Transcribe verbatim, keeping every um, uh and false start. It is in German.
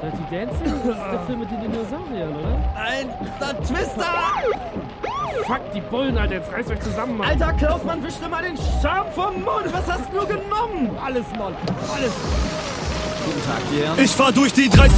Dirty Dancing? Das ist der Film mit den Dinosauriern, oder? Nein, der Twister! Fuck, die Bullen, Alter, jetzt reißt euch zusammen, Mann. Alter, Kaufmann, wisch dir mal den Charme vom Mund! Was hast du genommen? Alles, Mann, alles. Guten Tag dir. Ich fahr durch die dreißig